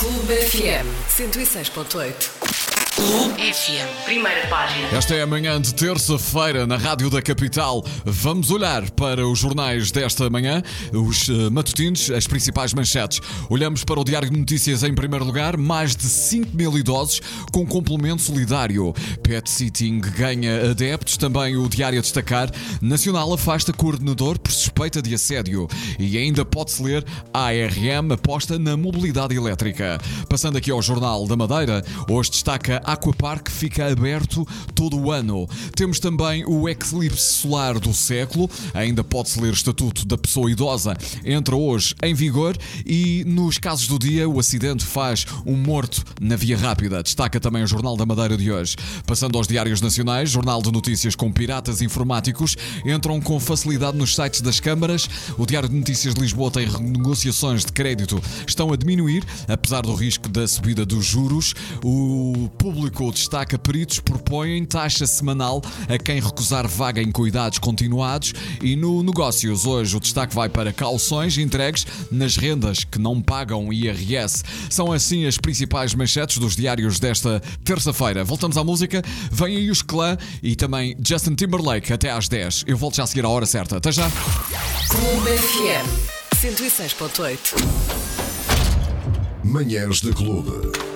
Clube FM 106.8. Clube FM, primeira página. Esta é a manhã de terça-feira na Rádio da Capital. Vamos olhar para os jornais desta manhã, os matutinos, as principais manchetes. Olhamos para o Diário de Notícias em primeiro lugar. Mais de 5 mil idosos com complemento solidário. Pet Sitting ganha adeptos. Também o Diário a destacar: Nacional afasta coordenador por suspeita de assédio. E ainda pode-se ler: ARM aposta na mobilidade elétrica. Passando aqui ao Jornal da Madeira, hoje destaca: Aquapark fica aberto todo o ano. Temos também o eclipse solar do século. Ainda pode-se ler: Estatuto da Pessoa Idosa entra hoje em vigor. E nos casos do dia, o acidente faz um morto na via rápida. Destaca também o Jornal da Madeira de hoje. Passando aos diários nacionais, Jornal de Notícias com piratas informáticos entram com facilidade nos sites das câmaras. O Diário de Notícias de Lisboa tem: renegociações de crédito estão a diminuir, apesar do risco da subida dos juros. O Público destaca: peritos propõem taxa semanal a quem recusar vaga em cuidados continuados. E no Negócios, hoje o destaque vai para cauções entregues nas rendas que não pagam IRS. São assim as principais manchetes dos diários desta terça-feira. Voltamos à música. Vem aí os Clã e também Justin Timberlake até às 10. Eu volto já a seguir à hora certa. Até já. Clube FM 106.8. Manhãs da Clube.